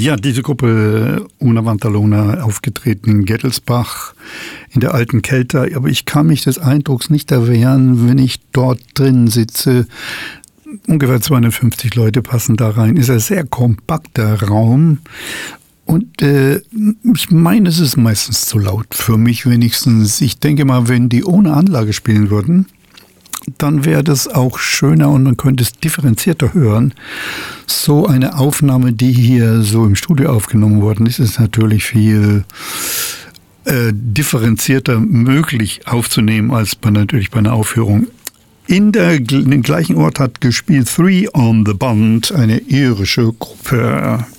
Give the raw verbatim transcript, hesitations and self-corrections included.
Ja, diese Gruppe Una Vantalona, aufgetreten in Gettelsbach in der alten Kelter. Aber ich kann mich des Eindrucks nicht erwehren, wenn ich dort drin sitze. Ungefähr zweihundertfünfzig Leute passen da rein. Ist ein sehr kompakter Raum. Und äh, ich meine, es ist meistens zu laut, für mich wenigstens. Ich denke mal, wenn die ohne Anlage spielen würden, dann wäre das auch schöner und man könnte es differenzierter hören. So eine Aufnahme, die hier so im Studio aufgenommen worden ist, ist natürlich viel äh, differenzierter möglich aufzunehmen als bei, natürlich bei einer Aufführung. In, der, in dem gleichen Ort hat gespielt Three on the Bund, eine irische Gruppe.